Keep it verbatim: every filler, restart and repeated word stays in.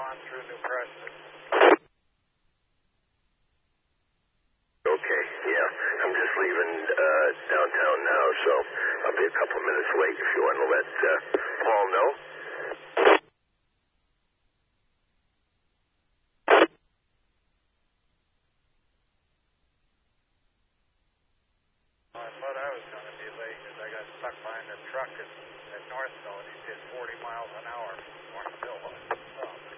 on through New Preston. Okay, yeah. I'm just leaving uh, downtown now, so I'll be a couple minutes late if you want to let uh, Paul know. I thought I was going to be late because I got stuck behind a truck at, at Northstone. He did forty miles an hour. Northville.